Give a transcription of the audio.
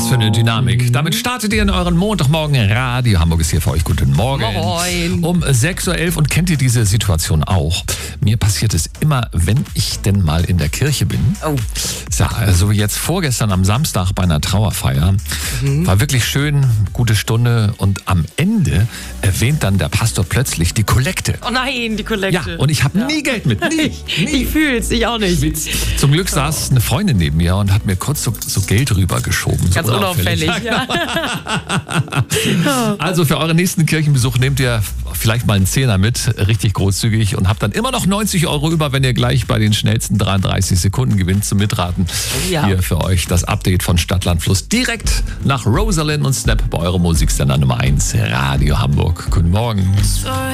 für eine Dynamik. Damit startet ihr in euren Montagmorgen. Radio Hamburg ist hier für euch. Guten Morgen. Moin. Um 6.11 Uhr. Und kennt ihr diese Situation auch? Mir passiert es immer, wenn ich denn mal in der Kirche bin. Oh. Ja, also jetzt vorgestern am Samstag bei einer Trauerfeier. War wirklich schön, gute Stunde. Und am Ende erwähnt dann der Pastor plötzlich die Kollekte. Oh nein, die Kollekte. Ja, und ich habe nie Geld mit. Nie. Ich fühl's, ich auch nicht. Witz. Zum Glück saß eine Freundin neben mir und hat mir kurz so Geld rübergeschoben. Ganz so unauffällig. Ja. Also für euren nächsten Kirchenbesuch nehmt ihr vielleicht mal einen Zehner mit, richtig großzügig, und habt dann immer noch 90 Euro über, wenn ihr gleich bei den schnellsten 33 Sekunden gewinnt zum Mitraten. Ja. Hier für euch das Update von Stadtland Fluss direkt nach Rosalind und Snap bei eurem Musiksender Nummer 1, Radio Hamburg. Guten Morgen.